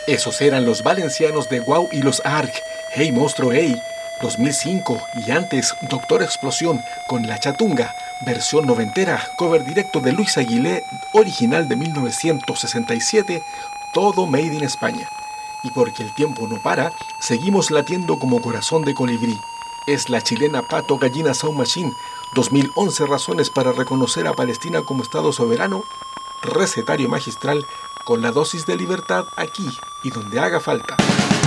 Esos eran los valencianos de Guau y los Arc, Hey Monstruo Hey, 2005 y antes Doctor Explosión con La Chatunga, versión noventera, cover directo de Luis Aguilé, original de 1967, todo made in España. Y porque el tiempo no para, seguimos latiendo como corazón de colibrí. Es la chilena Pato Gallina Sound Machine, 2011 razones para reconocer a Palestina como Estado soberano, recetario magistral con la dosis de libertad aquí y donde haga falta.